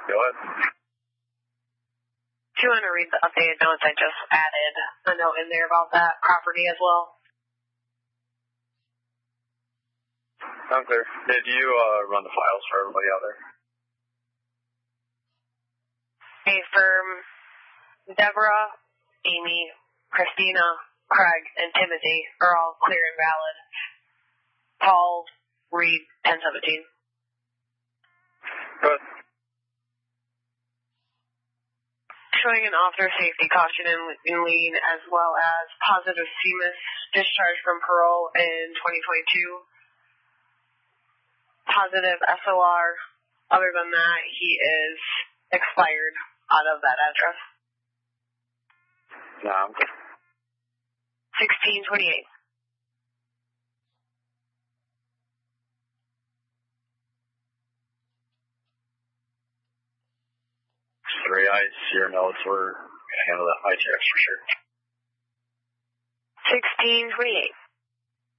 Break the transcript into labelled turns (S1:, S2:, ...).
S1: Go ahead.
S2: Do you want to read the updated notes? I just added a note in there about that property as well.
S1: I'm clear. Did you run the files for everybody out there?
S2: A firm, Deborah, Amy, Christina, Craig, and Timothy are all clear and valid. Paul, Reed, 1017.
S1: Good.
S2: Showing an officer safety caution in lien as well as positive CMIS discharge from parole in 2022. Positive SOR. Other than that, he is expired out of that address.
S1: No.
S2: 1628.
S1: 3, I see your notes. We're going to handle that ITX for sure.
S2: 1628.